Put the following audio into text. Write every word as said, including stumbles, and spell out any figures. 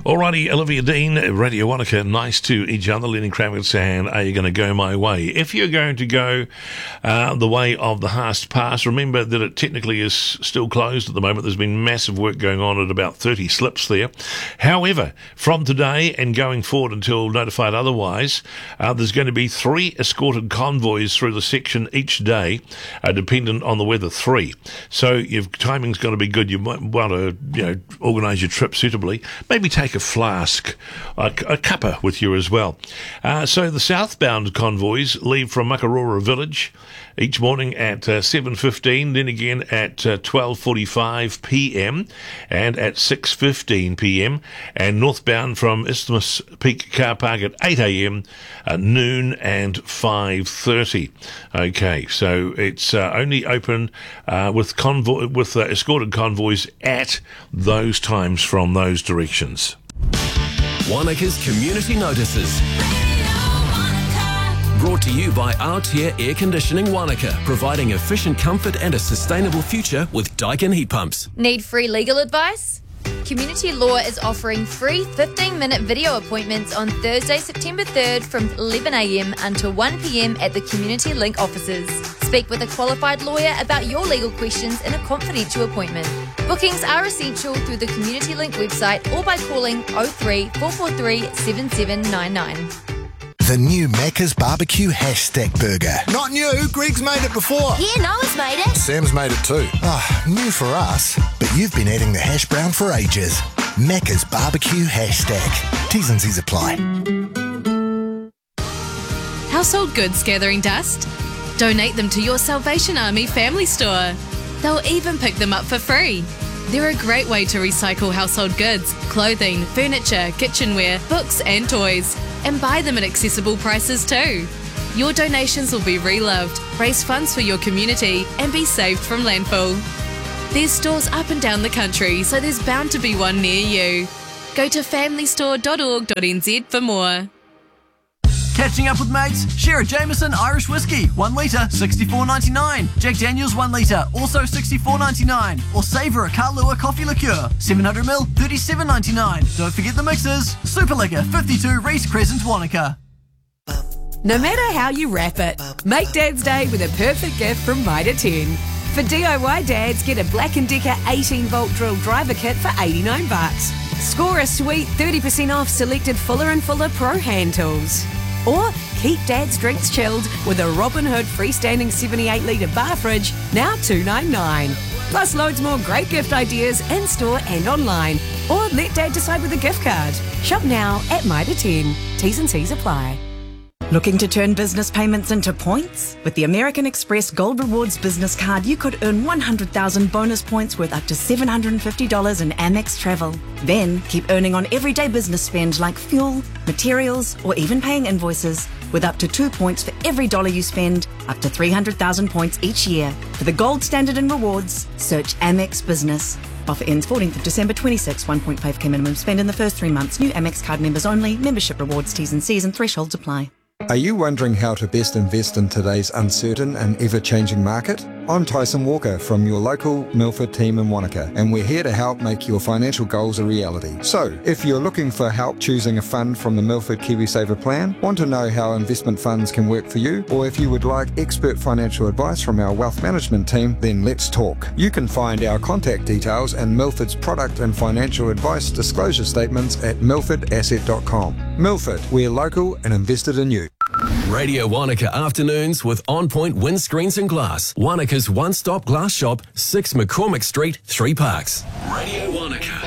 Alrighty, Olivia Dean, Radio Wanaka, nice to each other. Lenny Kravitz and Are You Going to Go My Way? If you're going to go uh, the way of the Haast Pass, remember that it technically is still closed at the moment. There's been massive work going on at about thirty slips there. However, from today and going forward until notified otherwise, uh, there's going to be three escorted convoys through the section each day, uh, dependent on the weather, three. So your timing's got to be good. You might want to, you know, organise your trip suitably. Maybe take a flask, a, a cuppa with you as well. Uh, so the southbound convoys leave from Makarora Village each morning at uh, seven fifteen, then again at uh, twelve forty-five p m and at six fifteen p m, and northbound from Isthmus Peak Car Park at eight a m, uh, noon and five thirty. Okay, so it's uh, only open uh, with convoy with uh, escorted convoys at those times from those directions. Wanaka's Community Notices. Brought to you by Aotea Air Conditioning Wanaka, providing efficient comfort and a sustainable future with Daikin heat pumps. Need free legal advice? Community Law is offering free fifteen minute video appointments on Thursday, September third from eleven a m until one p m at the Community Link offices. Speak with a qualified lawyer about your legal questions in a confidential appointment. Bookings are essential through the Community Link website or by calling oh three, four four three, seven seven nine nine. The new Macca's Barbecue Hash Stack Burger. Not new, Greg's made it before. Yeah, Noah's made it. Sam's made it too. Ah, new for us, but you've been adding the hash brown for ages. Macca's Barbecue Hash Stack. T's and C's apply. Household goods gathering dust? Donate them to your Salvation Army family store. They'll even pick them up for free. They're a great way to recycle household goods, clothing, furniture, kitchenware, books and toys, and buy them at accessible prices too. Your donations will be reloved, raise funds for your community, and be saved from landfill. There's stores up and down the country, so there's bound to be one near you. Go to family store dot org dot n z for more. Catching up with mates? Share a Jameson Irish Whiskey, one litre, sixty-four ninety-nine. Jack Daniels, one litre, also sixty-four ninety-nine. Or savour a Kahlua coffee liqueur, seven hundred milliliters, thirty-seven ninety-nine. Don't forget the mixers. Super Liquor, fifty-two Reese Crescent, Wanaka. No matter how you wrap it, make Dad's Day with a perfect gift from Mitre ten. For D I Y dads, get a Black and Decker eighteen volt drill driver kit for eighty-nine bucks. Score a sweet thirty percent off selected Fuller and Fuller Pro hand tools. Or keep Dad's drinks chilled with a Robin Hood freestanding seventy-eight litre bar fridge, now two ninety-nine. Plus loads more great gift ideas in-store and online. Or let Dad decide with a gift card. Shop now at Mitre ten. T's and C's apply. Looking to turn business payments into points? With the American Express Gold Rewards business card, you could earn one hundred thousand bonus points worth up to seven hundred fifty dollars in Amex travel. Then keep earning on everyday business spend like fuel, materials, or even paying invoices. With up to two points for every dollar you spend, up to three hundred thousand points each year. For the gold standard in rewards, search Amex Business. Offer ends fourteenth of December twenty-six. one point five k minimum spend in the first three months. New Amex card members only. Membership rewards, T's and C's and thresholds apply. Are you wondering how to best invest in today's uncertain and ever-changing market? I'm Tyson Walker from your local Milford team in Wanaka, and we're here to help make your financial goals a reality. So, if you're looking for help choosing a fund from the Milford KiwiSaver plan, want to know how investment funds can work for you, or if you would like expert financial advice from our wealth management team, then let's talk. You can find our contact details and Milford's product and financial advice disclosure statements at milford asset dot com. Milford, we're local and invested in you. Radio Wanaka afternoons with On Point Windscreens and Glass. Wanaka's one-stop glass shop, six McCormick Street, Three Parks. Radio Wanaka.